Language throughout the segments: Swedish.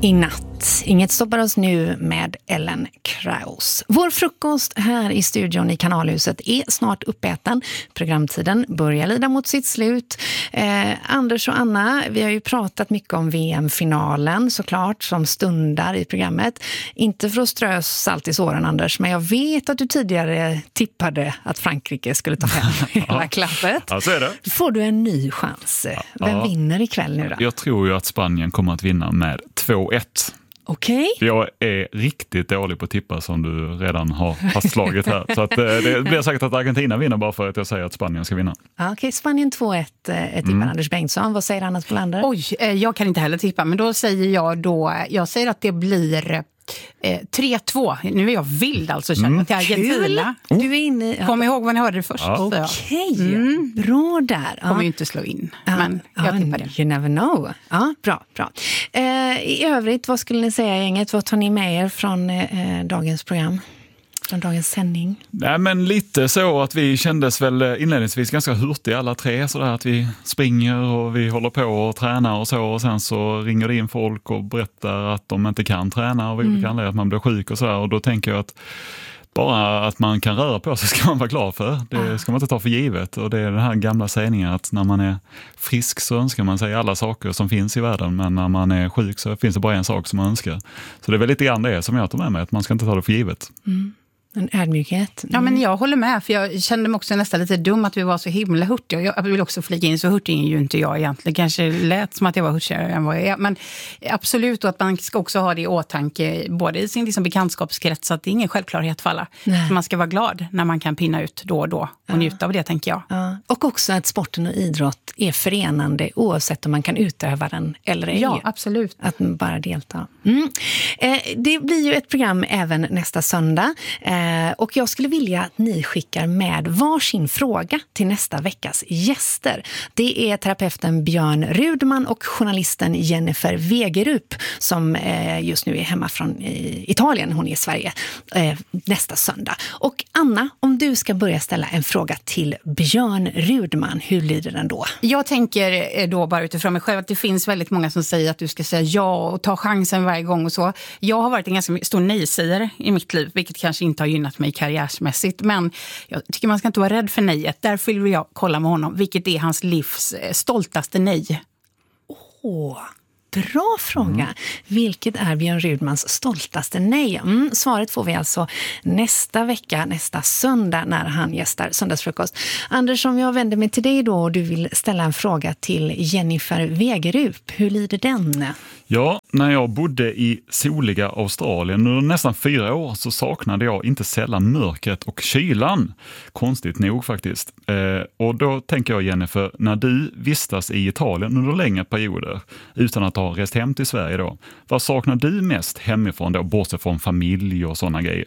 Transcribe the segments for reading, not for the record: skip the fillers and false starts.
I natt. Inget stoppar oss nu med Ellen Kraus. Vår frukost här i studion i Kanalhuset är snart uppäten. Programtiden börjar lida mot sitt slut. Anders och Anna, vi har ju pratat mycket om VM-finalen såklart som stundar i programmet. Inte för att strö salt i såren, Anders, men jag vet att du tidigare tippade att Frankrike skulle ta hem hela klappet. Ja, så är det. Får du en ny chans? Vem vinner ikväll nu då? Jag tror ju att Spanien kommer att vinna med 2-1. Okej. Jag är riktigt dålig på att tippa som du redan har fastslagit här. Så att, det blir säkert att Argentina vinner bara för att jag säger att Spanien ska vinna. Okej, Spanien 2-1 tippar Anders Bengtsson. Vad säger Anna Spolander? Oj, jag kan inte heller tippa, men då säger jag säger att det blir 3-2. Nu är jag vild alltså, känner till Argentina. Du är inne i... Kom ihåg vad ni hörde det först. Okej, bra där. Kommer ju inte slå in, men jag tippar det. You never know. Ja, bra. I övrigt, vad skulle ni säga gänget? Vad tar ni med er från dagens program? Från dagens sändning? Nej, men lite så att vi kändes väl inledningsvis ganska hurtiga alla tre, så där att vi springer och vi håller på och tränar och så, och sen så ringer det in folk och berättar att de inte kan träna och olika anledningar, att man blir sjuk och så där, och då tänker jag att bara att man kan röra på sig ska man vara glad för. Det ska man inte ta för givet, och det är den här gamla sägningen att när man är frisk så önskar man sig alla saker som finns i världen, men när man är sjuk så finns det bara en sak som man önskar. Så det är väl lite grann det som jag tar med mig, att man ska inte ta det för givet. En ödmjukhet. Ja, men jag håller med, för jag kände mig också nästan lite dum att vi var så himla hurtiga. Jag vill också flika in, så hurtig är ju inte jag egentligen. Kanske lät som att jag var hurtigare än vad jag är. Men absolut, och att man ska också ha det i åtanke både i sin liksom bekantskapskrets, att det är ingen självklarhet för alla. Så man ska vara glad när man kan pinna ut då och då och njuta av det, tänker jag. Ja. Och också att sporten och idrott är förenande oavsett om man kan utöva den eller ej. Ja, absolut. Att bara delta. Det blir ju ett program även nästa söndag. Och jag skulle vilja att ni skickar med varsin fråga till nästa veckas gäster. Det är terapeuten Björn Rudman och journalisten Jennifer Wegerup som just nu är hemma från Italien. Hon är i Sverige nästa söndag. Och Anna, om du ska börja ställa en fråga till Björn Rudman, hur lyder den då? Jag tänker då bara utifrån mig själv att det finns väldigt många som säger att du ska säga ja och ta chansen varje gång och så. Jag har varit en ganska stor nej-sägare i mitt liv, vilket kanske inte har gynnat mig karriärsmässigt, men jag tycker man ska inte vara rädd för nejet. Därför vill jag kolla med honom, vilket är hans livs stoltaste nej. Bra fråga. Vilket är Björn Rudmans stoltaste nej? Svaret får vi alltså nästa vecka, nästa söndag, när han gästar Söndagsfrukost. Anders, om jag vänder mig till dig då och du vill ställa en fråga till Jennifer Wegerup, hur lyder den? Ja, när jag bodde i soliga Australien under nästan 4 år så saknade jag inte sällan mörkret och kylan. Konstigt nog faktiskt. Och då tänker jag, Jennifer, när du vistas i Italien under längre perioder utan att ha rest hem till Sverige då, vad saknar du mest hemifrån då, bortsett från familj och sådana grejer?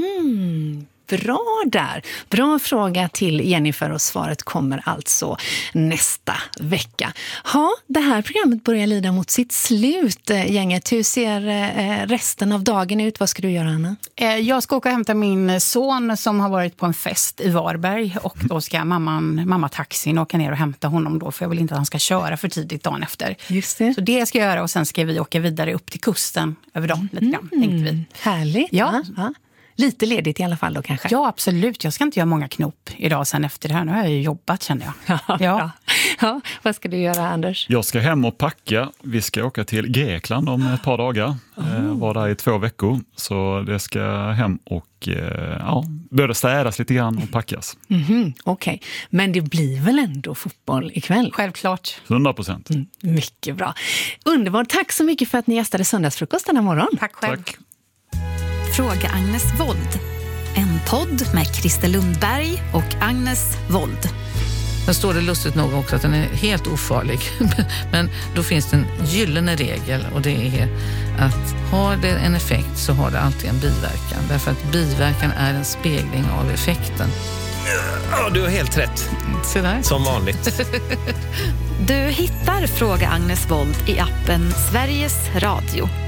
Bra där. Bra fråga till Jennifer, och svaret kommer alltså nästa vecka. Det här programmet börjar lida mot sitt slut, gänget. Hur ser resten av dagen ut? Vad ska du göra, Anna? Jag ska åka och hämta min son som har varit på en fest i Varberg, och då ska mamma taxin åka ner och hämta honom då, för jag vill inte att han ska köra för tidigt dagen efter. Just det. Så det ska jag göra, och sen ska vi åka vidare upp till kusten över dagen lite grann, tänkte vi. Härligt. Ja. Lite ledigt i alla fall då kanske. Ja, absolut. Jag ska inte göra många knop idag sen efter det här. Nu har jag ju jobbat, känner jag. Ja. Vad ska du göra, Anders? Jag ska hem och packa. Vi ska åka till Grekland om ett par dagar. Var där i 2 veckor. Så det ska hem och börja städas lite grann och packas. Okej. Men det blir väl ändå fotboll ikväll? Självklart. 100%. Mycket bra. Underbart. Tack så mycket för att ni gästade Söndagsfrukost denna morgon. Tack själv. Tack. Fråga Agnes Wold. En podd med Christer Lundberg och Agnes Wold. Sen står det lustigt nog också att den är helt ofarlig. Men då finns det en gyllene regel, och det är att har det en effekt så har det alltid en biverkan. Därför att biverkan är en spegling av effekten. Ja, du har helt rätt. Så där. Som vanligt. Du hittar Fråga Agnes Wold i appen Sveriges Radio.